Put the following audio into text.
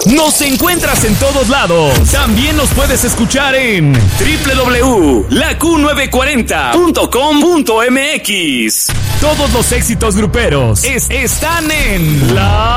Nos encuentras en todos lados. También nos puedes escuchar en www.laQ940.com.mx. Todos los éxitos gruperos están en La